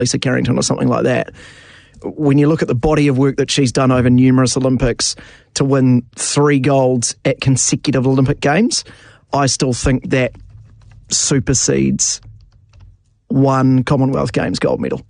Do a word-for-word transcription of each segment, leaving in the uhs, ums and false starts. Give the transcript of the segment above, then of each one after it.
Lisa Carrington or something like that. When you look at the body of work that she's done over numerous Olympics to win three golds at consecutive Olympic Games, I still think that supersedes one Commonwealth Games gold medal.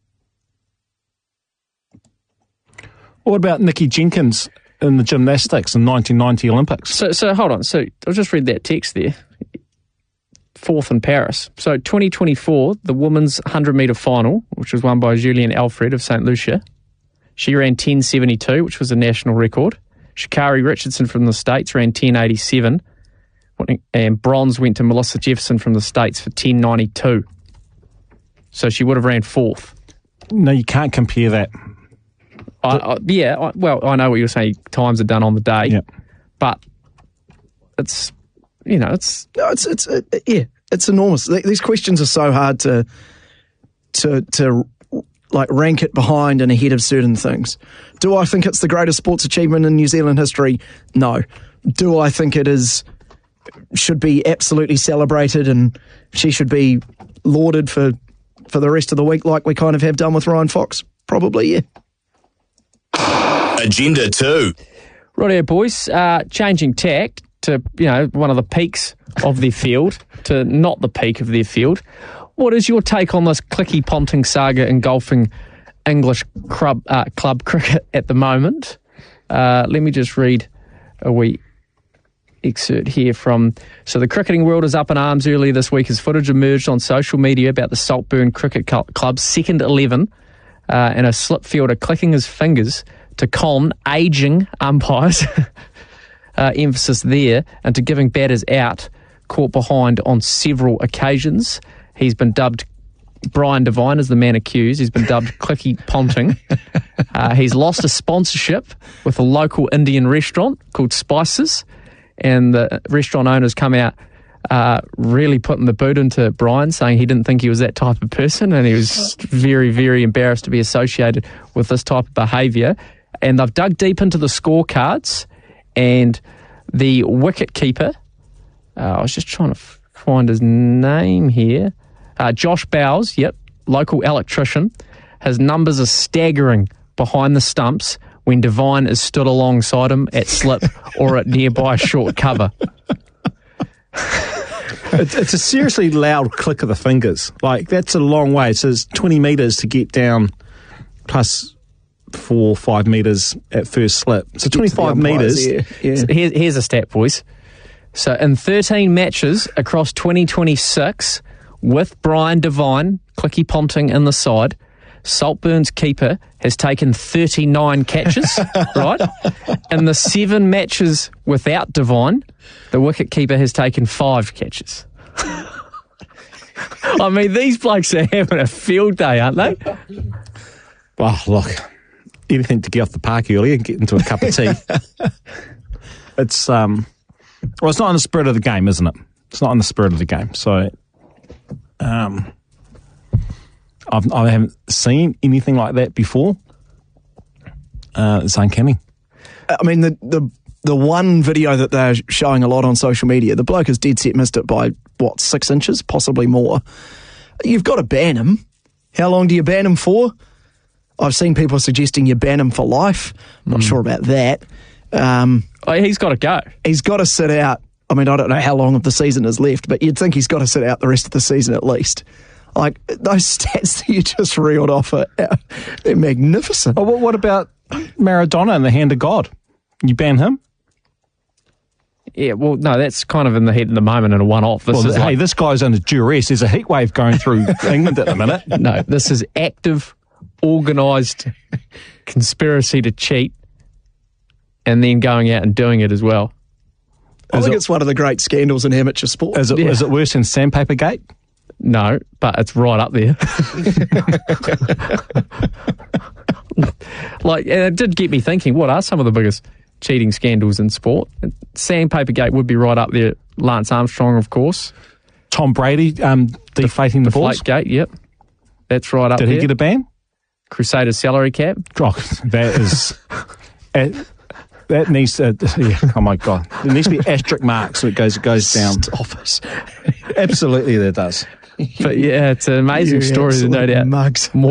What about Nikki Jenkins in the gymnastics in nineteen ninety Olympics? So, so hold on. So I'll just read that text there. Fourth in Paris. So twenty twenty-four, the women's one hundred metre final, which was won by Julian Alfred of Saint Lucia. She ran ten seventy-two, which was a national record. Sha'Carri Richardson from the States ran ten eighty-seven. And bronze went to Melissa Jefferson from the States for ten ninety-two. So she would have ran fourth. No, you can't compare that. I, I, yeah, I, well, I know what you're saying. Times are done on the day. Yep. But it's... You know, it's no, it's it's uh, yeah, it's enormous. These questions are so hard to to to like rank it behind and ahead of certain things. Do I think it's the greatest sports achievement in New Zealand history? No. Do I think it is should be absolutely celebrated and she should be lauded for for the rest of the week like we kind of have done with Ryan Fox? Probably, yeah. Agenda two. Right, boys. Uh, changing tack to, you know, one of the peaks of their field to not the peak of their field. What is your take on this Clicky Ponting saga engulfing English club, uh, club cricket at the moment? Uh, let me just read a wee excerpt here from... So the cricketing world is up in arms early this week as footage emerged on social media about the Saltburn Cricket Club's second eleven uh, and a slip fielder clicking his fingers to con ageing umpires... Uh, emphasis there, and to giving batters out, caught behind on several occasions. He's been dubbed, Brian Devine is the man accused, he's been dubbed Clicky Ponting. Uh, he's lost a sponsorship with a local Indian restaurant called Spices, and the restaurant owners come out uh, really putting the boot into Brian, saying he didn't think he was that type of person, and he was very, very embarrassed to be associated with this type of behaviour. And they've dug deep into the scorecards, and the wicket keeper, uh, I was just trying to f- find his name here, uh, Josh Bowes, yep, local electrician, his numbers are staggering behind the stumps when Devine is stood alongside him at slip or at nearby short cover. It's, it's a seriously loud click of the fingers. Like, that's a long way. It says twenty metres to get down, plus four, five metres at first slip. So twenty-five metres. Yeah, yeah. So here's, here's a stat, boys. So in thirteen matches across twenty twenty-six, with Brian Devine, Clicky Ponting in the side, Saltburn's keeper has taken thirty-nine catches, right? In the seven matches without Devine, the wicket keeper has taken five catches. I mean, these blokes are having a field day, aren't they? Well, look, anything to get off the park early and get into a cup of tea. It's um, well, it's not in the spirit of the game, isn't it? It's not in the spirit of the game. So, um, I've, I haven't seen anything like that before. Uh, it's uncanny. I mean, the, the the one video that they're showing a lot on social media, the bloke has dead set missed it by, what, six inches, possibly more. You've got to ban him. How long do you ban him for? I've seen people suggesting you ban him for life. I'm not mm. sure about that. Um, oh, he's got to go. He's got to sit out. I mean, I don't know how long of the season is left, but you'd think he's got to sit out the rest of the season at least. Like, those stats that you just reeled off are, they're magnificent. Oh, what about Maradona in the hand of God? You ban him? Yeah, well, no, that's kind of in the heat of the moment and a one-off. This well, is hey, like, this guy's under duress. There's a heat wave going through England at the minute. No, this is active, organised conspiracy to cheat and then going out and doing it as well. I is think it, it's one of the great scandals in amateur sport. Is it, yeah. is it worse than Sandpaper Gate? No, but it's right up there. Like, and it did get me thinking, what are some of the biggest cheating scandals in sport? Sandpaper Gate would be right up there. Lance Armstrong, of course. Tom Brady um, deflating the, the balls. Deflate Gate, yep. That's right up Did there. Did he get a ban? Crusader salary cap. Oh, that is... uh, that needs to... Yeah, oh, my God. There needs to be asterisk marks so it goes, it goes down. Office. Absolutely, there does. But yeah, it's an amazing You story, no absolute doubt. mugs. More